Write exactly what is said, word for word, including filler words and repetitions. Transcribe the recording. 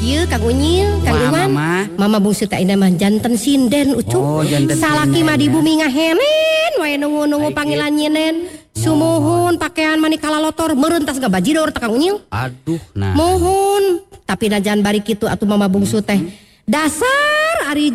Ieu Kang Unyil, Kang Wah, Iwan. Mama. Mama bungsu teh indah mah janten sinden ucup. Oh, janten Salaki sinden, mah di ya. bumi ngahenen, wae nunggu-nunggu Baik, panggilan nyinen. Sumuhun pakaian mani kalalotor meureun tas gabajidor teh Kang Unyil. Aduh, nah. Mohon, tapi najan bari kitu atuh Mama bungsu teh. Dasar